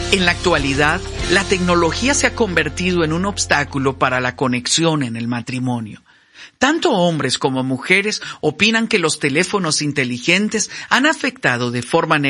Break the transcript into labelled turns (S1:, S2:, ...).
S1: En la actualidad, la tecnología se ha convertido en un obstáculo para la conexión en el matrimonio. Tanto hombres como mujeres opinan que los teléfonos inteligentes han afectado de forma